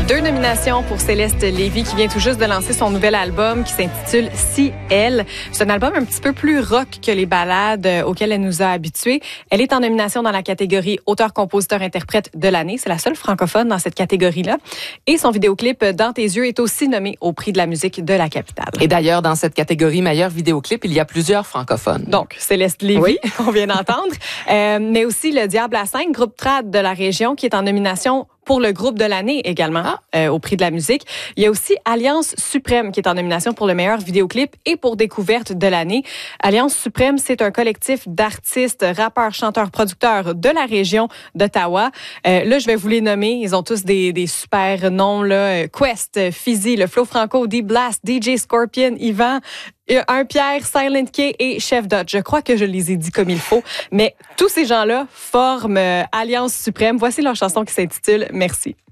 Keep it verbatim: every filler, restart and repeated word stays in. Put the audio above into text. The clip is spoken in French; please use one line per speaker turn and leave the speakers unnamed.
Deux nominations pour Céleste Lévy qui vient tout juste de lancer son nouvel album qui s'intitule Si Elle. C'est un album un petit peu plus rock que les ballades auxquelles elle nous a habitués. Elle est en nomination dans la catégorie auteur-compositeur-interprète de l'année. C'est la seule francophone dans cette catégorie-là. Et son vidéoclip Dans tes yeux est aussi nommé au prix de la musique de la capitale.
Et d'ailleurs, dans cette catégorie meilleur vidéoclip, il y a plusieurs francophones.
Donc, Céleste Lévy,
oui.
qu'on vient d'entendre, euh, mais aussi le Diable à cinq, groupe trad de la région qui est en nomination pour le groupe de l'année également, ah. euh, au prix de la musique. Il y a aussi Alliance Suprême qui est en nomination pour le meilleur vidéoclip et pour découverte de l'année. Alliance Suprême, c'est un collectif d'artistes, rappeurs, chanteurs, producteurs de la région d'Ottawa. Euh, là, je vais vous les nommer. Ils ont tous des, des super noms, là. Quest, Fizzy, le Flo Franco, D-Blast, D J Scorpion, Yvan, Un Pierre, Silent K et Chef Dot. Je crois que je les ai dit comme il faut. Mais tous ces gens-là forment euh, Alliance Suprême. Voici leur chanson qui s'intitule Merci.